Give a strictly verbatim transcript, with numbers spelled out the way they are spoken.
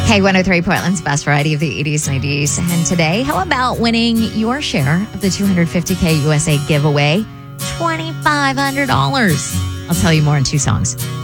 K one oh three, Portland's best variety of the eighties, nineties. And today, how about winning your share of the two hundred fifty K U S A giveaway? two thousand five hundred dollars. I'll tell you more in two songs.